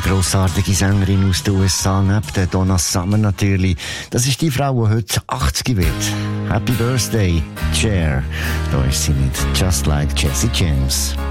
grossartige Sängerin aus den USA, neben der Donna Summer natürlich. Das ist die Frau, die heute 80 wird. Happy Birthday, Cher. Da ist sie mit Just Like Jesse James.